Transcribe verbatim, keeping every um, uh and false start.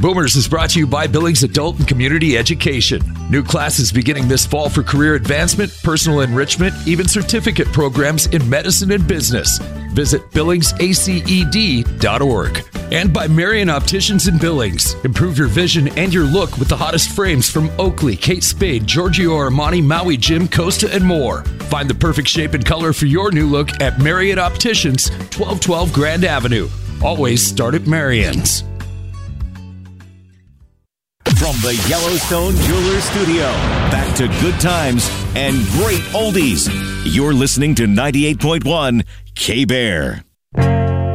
Boomers is brought to you by Billings Adult and Community Education. New classes beginning this fall for career advancement, personal enrichment, even certificate programs in medicine and business. Visit billings a c e d dot org. And by Marion Opticians in Billings. Improve your vision and your look with the hottest frames from Oakley, Kate Spade, Giorgio Armani, Maui Jim, Costa, and more. Find the perfect shape and color for your new look at Marion Opticians, twelve twelve Grand Avenue. Always start at Marion's. From the Yellowstone Jewelers Studio, back to good times and great oldies. You're listening to ninety-eight point one K-Bear.